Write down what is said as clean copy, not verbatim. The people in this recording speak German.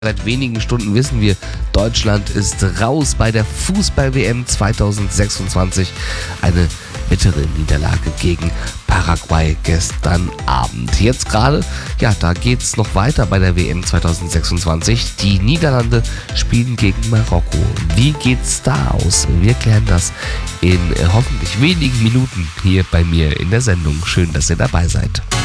Seit wenigen Stunden wissen wir, Deutschland ist raus bei der Fußball-WM 2026. Eine bittere Niederlage gegen Paraguay gestern Abend. Jetzt gerade, ja, da geht's noch weiter bei der WM 2026. Die Niederlande spielen gegen Marokko. Wie geht's da aus? Wir klären das in hoffentlich wenigen Minuten hier bei mir in der Sendung. Schön, dass ihr dabei seid.